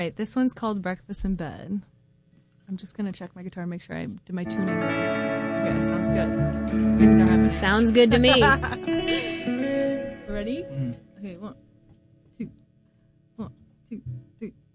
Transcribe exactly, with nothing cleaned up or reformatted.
right, this one's called Breakfast in Bed. I'm just going to check my guitar and make sure I did my tuning right. Okay, sounds good. Things are happening. Sounds good to me. Ready? Mm. Okay, one, two, one, two, three.